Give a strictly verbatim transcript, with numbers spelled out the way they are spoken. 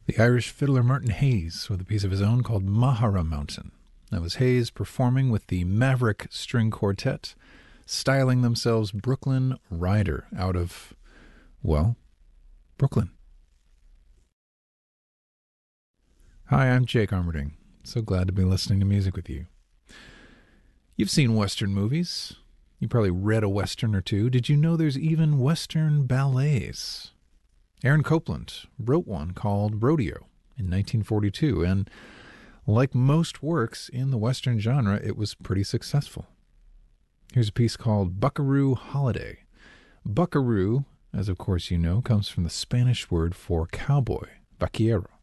The Irish fiddler Martin Hayes with a piece of his own called Mahara Mountain. That was Hayes performing with the Maverick String Quartet, styling themselves Brooklyn Rider out of, well, Brooklyn. Hi, I'm Jake Armerding. So glad to be listening to music with you. You've seen Western movies. You probably read a Western or two. Did you know there's even Western ballets? Aaron Copland wrote one called Rodeo in nineteen forty-two, and like most works in the Western genre, it was pretty successful. Here's a piece called Buckaroo Holiday. Buckaroo, as of course you know, comes from the Spanish word for cowboy, vaquero.